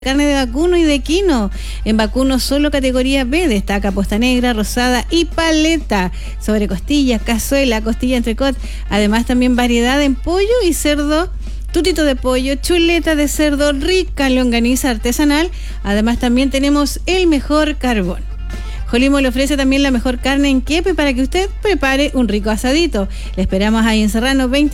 carne de vacuno y de equino. En vacuno solo categoría B destaca posta negra, rosada y paleta. Sobre costillas, cazuela, costilla entrecot. Además también variedad en pollo y cerdo. Tutito de pollo, chuleta de cerdo, rica longaniza artesanal. Además también tenemos el mejor carbón. Jolimo le ofrece también la mejor carne en quepe para que usted prepare un rico asadito. Le esperamos ahí en Serrano 20.